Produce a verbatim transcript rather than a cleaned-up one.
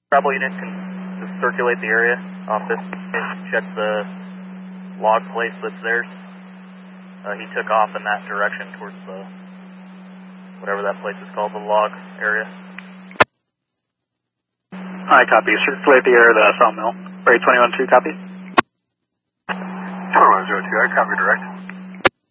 Travel unit can just circulate the area off this, check the log place that's theirs. Uh, he took off in that direction towards the, whatever that place is called, the log area. Alright, copy. Circulate the area of the sawmill. Ray twenty-one two, copy. twenty-one zero two, I copy direct.